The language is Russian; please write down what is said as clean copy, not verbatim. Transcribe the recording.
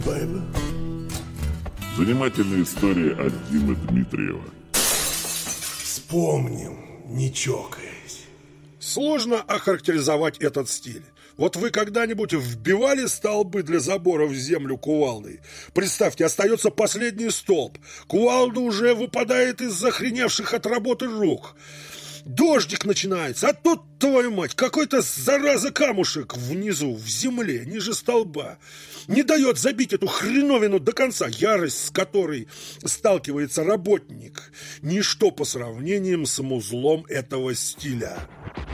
Занимательная история от Димы Дмитриева. Вспомним, не чокаясь. Сложно охарактеризовать этот стиль. Вот вы когда-нибудь вбивали столбы для забора в землю кувалдой? Представьте, остается последний столб. Кувалда уже выпадает из захреневших от работы рук. Дождик начинается, а тут, твою мать, какой-то, зараза, камушек внизу, в земле, ниже столба. Не дает забить эту хреновину до конца. Ярость, с которой сталкивается работник, ничто по сравнению с музлом этого стиля.